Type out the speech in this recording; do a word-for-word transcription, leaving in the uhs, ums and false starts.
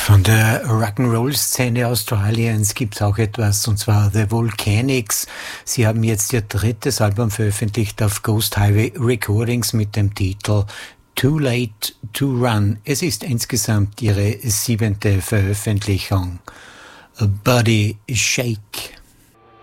Von der Rock'n'Roll-Szene Australiens gibt's auch etwas, und zwar The Volcanics. Sie haben jetzt ihr drittes Album veröffentlicht auf Ghost Highway Recordings mit dem Titel Too Late to Run. Es ist insgesamt ihre siebente Veröffentlichung. A Body Shake.